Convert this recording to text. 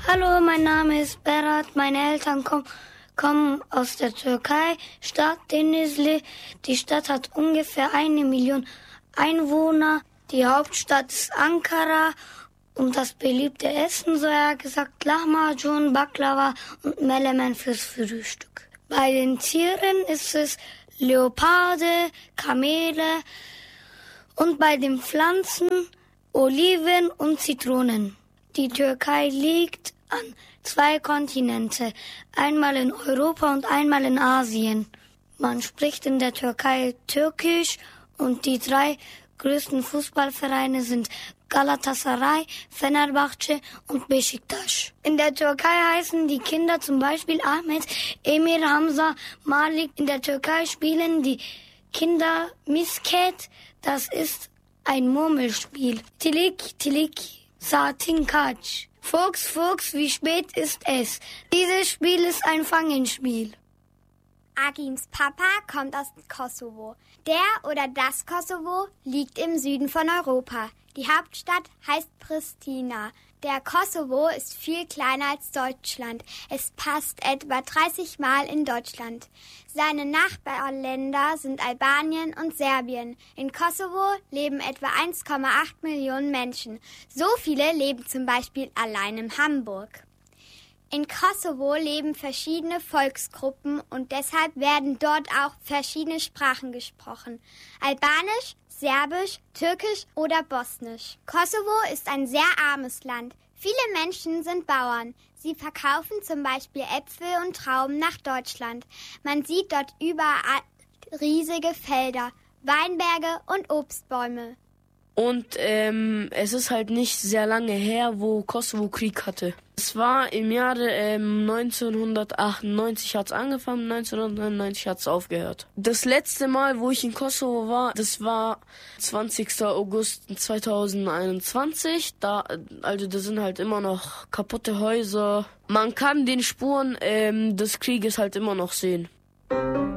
Hallo, mein Name ist Berat. Meine Eltern kommen aus der Türkei, Stadt Denizli. Die Stadt hat ungefähr 1 Million Einwohner. Die Hauptstadt ist Ankara. Und das beliebte Essen, so er gesagt, Lahmacun, Baklava und Melemen fürs Frühstück. Bei den Tieren ist es Leoparde, Kamele und bei den Pflanzen Oliven und Zitronen. Die Türkei liegt an 2 Kontinente, einmal in Europa und einmal in Asien. Man spricht in der Türkei Türkisch und die 3 größten Fußballvereine sind Galatasaray, Fenerbahce und Beşiktaş. In der Türkei heißen die Kinder zum Beispiel Ahmet, Emir, Hamza, Malik. In der Türkei spielen die Kinder Misket, das ist ein Murmelspiel. Tilik, Tilik, Saatin kaç? Fuchs, Fuchs, wie spät ist es? Dieses Spiel ist ein Fangenspiel. Agims Papa kommt aus Kosovo. Der oder das Kosovo liegt im Süden von Europa. Die Hauptstadt heißt Pristina. Der Kosovo ist viel kleiner als Deutschland. Es passt etwa 30 Mal in Deutschland. Seine Nachbarländer sind Albanien und Serbien. In Kosovo leben etwa 1,8 Millionen Menschen. So viele leben zum Beispiel allein in Hamburg. In Kosovo leben verschiedene Volksgruppen und deshalb werden dort auch verschiedene Sprachen gesprochen. Albanisch, Serbisch, Türkisch oder Bosnisch. Kosovo ist ein sehr armes Land. Viele Menschen sind Bauern. Sie verkaufen zum Beispiel Äpfel und Trauben nach Deutschland. Man sieht dort überall riesige Felder, Weinberge und Obstbäume. Und es ist halt nicht sehr lange her, wo Kosovo Krieg hatte. Es war im Jahre 1998 hat's angefangen, 1999 hat's aufgehört. Das letzte Mal, wo ich in Kosovo war, das war 20. August 2021. Da sind halt immer noch kaputte Häuser. Man kann den Spuren des Krieges halt immer noch sehen.